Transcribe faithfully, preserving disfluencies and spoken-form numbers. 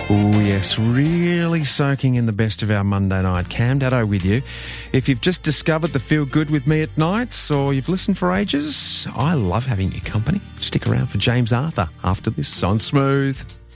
Oh, yes, really soaking in the best of our Monday night. Cam Daddo with you. If you've just discovered the Feel Good with me at nights or you've listened for ages, I love having your company. Stick around for James Arthur after this on Smooth.